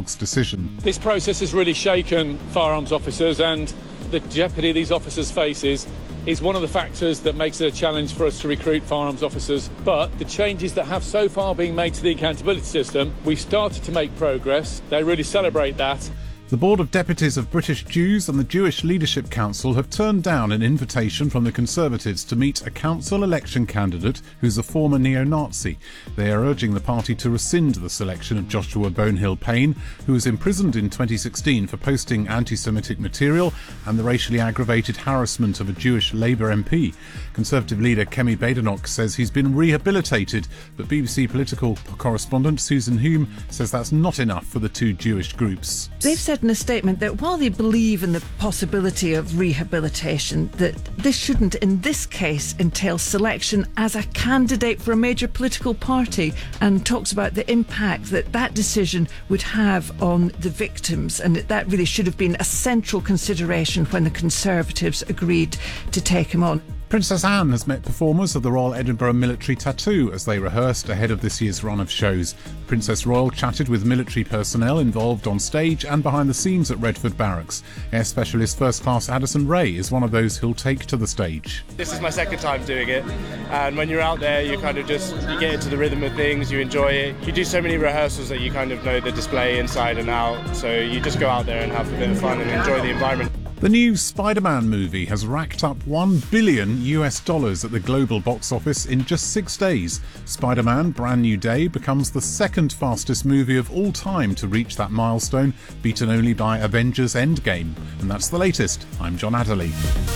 Badenoch's decision. This process has really shaken firearms officers, and the jeopardy these officers face is one of the factors that makes it a challenge for us to recruit firearms officers. But the changes that have so far been made to the accountability system, we've started to make progress. They really celebrate that. The Board of Deputies of British Jews and the Jewish Leadership Council have turned down an invitation from the Conservatives to meet a council election candidate who's a former neo-Nazi. They are urging the party to rescind the selection of Joshua Bonehill Payne, who was imprisoned in 2016 for posting anti-Semitic material and the racially aggravated harassment of a Jewish Labour MP. Conservative leader Kemi Badenoch says he's been rehabilitated, but BBC political correspondent Susan Hume says that's not enough for the two Jewish groups. They've said in a statement that while they believe in the possibility of rehabilitation, that this shouldn't in this case entail selection as a candidate for a major political party, and talks about the impact that that decision would have on the victims, and that really should have been a central consideration when the Conservatives agreed to take him on. Princess Anne has met performers of the Royal Edinburgh Military Tattoo as they rehearsed ahead of this year's run of shows. Princess Royal chatted with military personnel involved on stage and behind the scenes at Redford Barracks. Air Specialist First Class Addison Ray is one of those who'll take to the stage. This is my second time doing it, and when you're out there you kind of you get into the rhythm of things, you enjoy it. You do so many rehearsals that you kind of know the display inside and out, so you just go out there and have a bit of fun and enjoy the environment. The new Spider-Man movie has racked up $1 billion at the global box office in just 6 days. Spider-Man Brand New Day becomes the second fastest movie of all time to reach that milestone, beaten only by Avengers Endgame. And that's the latest. I'm John Adderley.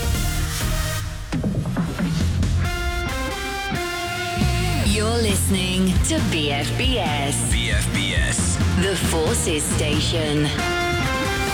You're listening to BFBS. BFBS. The Forces Station.